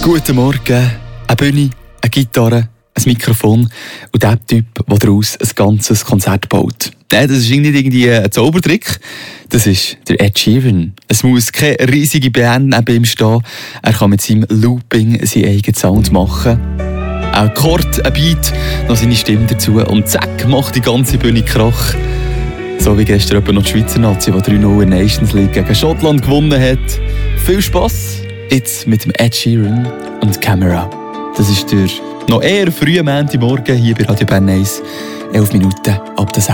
Guten Morgen. Eine Bühne, eine Gitarre, ein Mikrofon und der Typ, der daraus ein ganzes Konzert baut. Nein, das ist nicht irgendwie ein Zaubertrick. Das ist der Ed Sheeran. Es muss keine riesige Band neben ihm stehen. Er kann mit seinem Looping seinen eigenen Sound machen. Ein Akkord, ein Beat, noch seine Stimme dazu und zack, macht die ganze Bühne Krach. So wie gestern etwa noch die Schweizer Nazi, die 3-0 in der Nations League gegen Schottland gewonnen hat. Viel Spass jetzt mit dem Ed Sheeran und Camera. Das ist der noch eher frühe Montagmorgen hier bei Radio Bern 1, 11 Minuten ab der 6.